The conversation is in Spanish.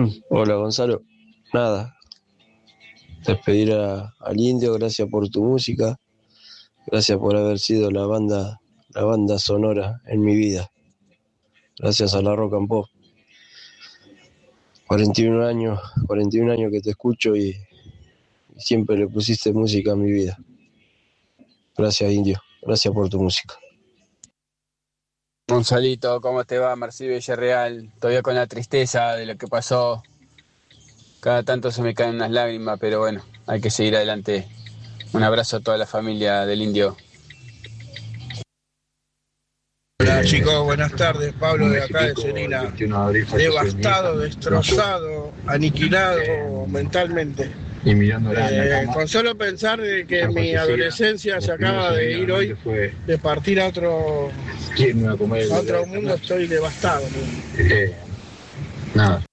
Hola Gonzalo, nada, despedir al Indio, gracias por tu música, gracias por haber sido la banda sonora en mi vida, gracias a la Rock and Pop. 41 años que te escucho y siempre le pusiste música a mi vida. Gracias Indio, gracias por tu música. Gonzalito, ¿cómo te va? Marcelo Villarreal, todavía con la tristeza de lo que pasó. Cada tanto se me caen unas lágrimas, pero bueno, hay que seguir adelante. Un abrazo a toda la familia del Indio. Hola chicos, buenas tardes, Pablo de acá de Serena, devastado, destrozado, aniquilado mentalmente. Con solo pensar de que mi adolescencia se acaba de ir hoy, de partir a otro mundo, estoy devastado. Nada.